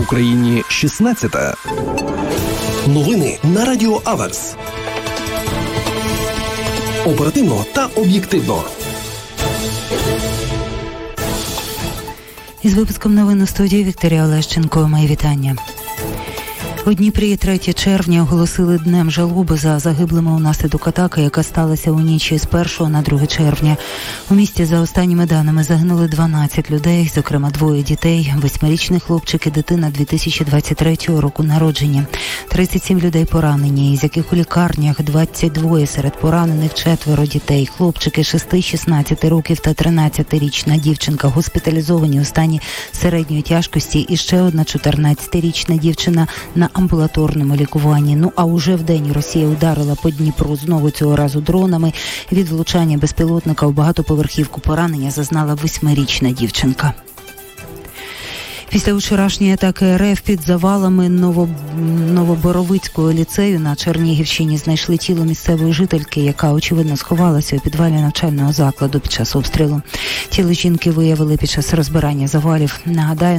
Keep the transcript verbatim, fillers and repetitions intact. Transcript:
Україні шістнадцята. Новини на Радіо Аверс. Оперативно та об'єктивно. Із випуском новин у студії Вікторія Олещенко. Мої вітання. У Дніпрі третього червня оголосили днем жалоби за загиблими унаслідок атаки, яка сталася у ніч з першого на друге червня. У місті, за останніми даними, загинули дванадцять людей, зокрема двоє дітей, восьмирічний хлопчик і дитина дві тисячі двадцять третього року народження. тридцять сім людей поранені, із яких у лікарнях двадцять два, серед поранених четверо дітей. Хлопчики шести, шістнадцяти років та тринадцятирічна дівчинка госпіталізовані у стані середньої тяжкості, і ще одна чотирнадцятирічна дівчина на амбулаторному лікуванні. Ну а уже вдень Росія ударила по Дніпру знову цього разу дронами. Від влучання безпілотника у багатоповерхівку поранення зазнала восьмирічна дівчинка. Після вчорашньої атаки РФ під завалами Ново... Новоборовицького ліцею на Чернігівщині знайшли тіло місцевої жительки, яка, очевидно, сховалася у підвалі навчального закладу під час обстрілу. Тіло жінки виявили під час розбирання завалів. Нагадаю,